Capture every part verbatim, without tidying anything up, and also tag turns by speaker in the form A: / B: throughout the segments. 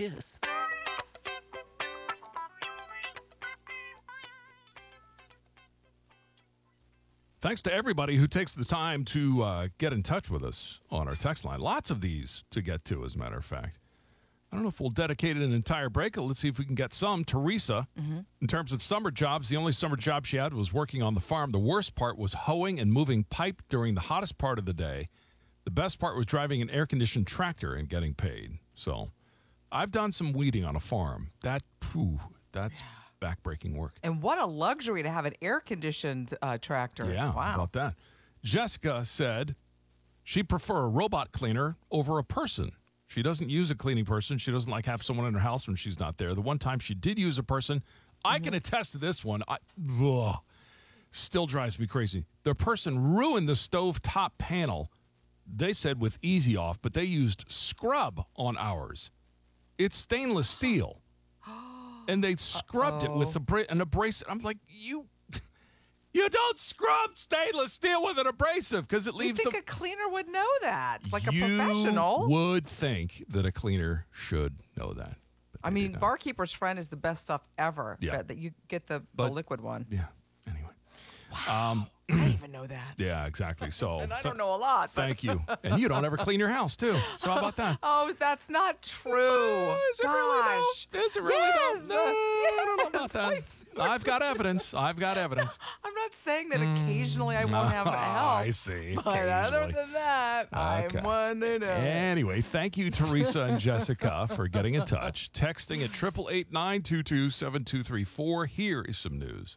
A: kiss.
B: Thanks to everybody who takes the time to uh, get in touch with us on our text line. Lots of these to get to, as a matter of fact. I don't know if we'll dedicate an entire break. Let's see if we can get some. Teresa, mm-hmm. in terms of summer jobs, the only summer job she had was working on the farm. The worst part was hoeing and moving pipe during the hottest part of the day. The best part was driving an air-conditioned tractor and getting paid. So I've done some weeding on a farm. That, whew, that's... Yeah. Backbreaking work.
C: And what a luxury to have an air-conditioned uh, tractor.
B: Yeah,
C: wow.
B: About that. Jessica said she'd prefer a robot cleaner over a person. She doesn't use a cleaning person. She doesn't like have someone in her house when she's not there. The one time she did use a person, I mm-hmm. can attest to this one. I, ugh, still drives me crazy. The person ruined the stove top panel. They said with easy off, but they used scrub on ours. It's stainless steel. And they scrubbed Uh-oh. it with abra- an abrasive. I'm like, you you don't scrub stainless steel with an abrasive because it leaves
C: You think
B: the...
C: a cleaner would know that, like a
B: you
C: professional.
B: You would think that a cleaner should know that.
C: I mean, Barkeeper's Friend is the best stuff ever.
B: Yeah.
C: That you get the,
B: but,
C: the liquid one.
B: Yeah, anyway.
C: Wow. Um, I didn't even know that.
B: Yeah, exactly. So,
C: and I don't know a lot. But.
B: Thank you. And you don't ever clean your house, too. So how about that?
C: Oh, that's not true.
B: Uh, is it
C: Gosh.
B: really? Is it really?
C: Yes.
B: No, I don't know about that. I've got evidence. I've got evidence.
C: I'm not saying that occasionally I won't have help.
B: I see.
C: But other than that, okay. I'm one to know.
B: Anyway, thank you, Teresa and Jessica, for getting in touch. Texting at eight eight eight, nine two two, seven two three four. Here is some news.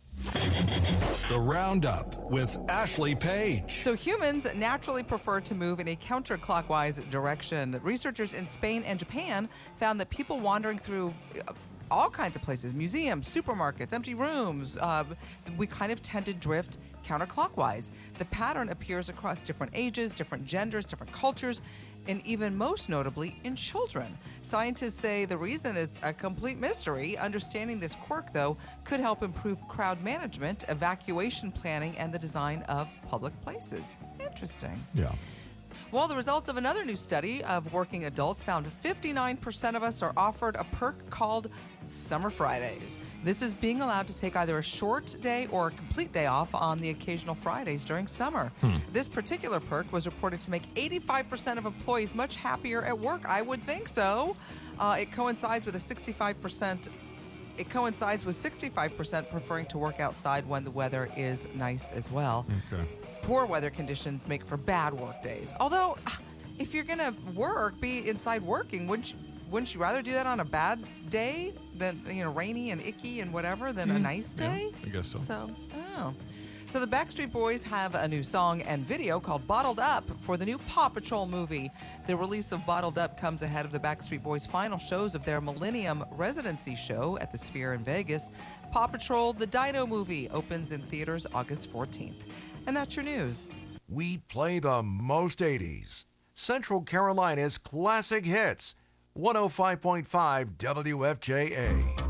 D: The Roundup with Ashley Page.
C: So humans naturally prefer to move in a counterclockwise direction. Researchers in Spain and Japan found that people wandering through all kinds of places, museums, supermarkets, empty rooms, uh, we kind of tend to drift counterclockwise. The pattern appears across different ages, different genders, different cultures, and even most notably in children. Scientists say the reason is a complete mystery. Understanding this quirk, though, could help improve crowd management, evacuation planning, and the design of public places. Interesting.
B: Yeah.
C: Well, the results of another new study of working adults found fifty-nine percent of us are offered a perk called Summer Fridays. This is being allowed to take either a short day or a complete day off on the occasional Fridays during summer. Hmm. This particular perk was reported to make eighty-five percent of employees much happier at work. I would think so. Uh, it coincides with a sixty-five percent It coincides with sixty-five percent preferring to work outside when the weather is nice as well.
B: Okay.
C: Poor weather conditions make for bad work days. Although, if you're going to work, be inside working, wouldn't you, wouldn't you rather do that on a bad day than, you know, rainy and icky and whatever than mm, a nice day?
B: Yeah, I guess so.
C: So, oh. So the Backstreet Boys have a new song and video called Bottled Up for the new Paw Patrol movie. The release of Bottled Up comes ahead of the Backstreet Boys' final shows of their Millennium Residency show at the Sphere in Vegas. Paw Patrol, the Dino movie, opens in theaters August fourteenth. And that's your news.
E: We play the most eighties. Central Carolina's classic hits. one oh five point five W F J A.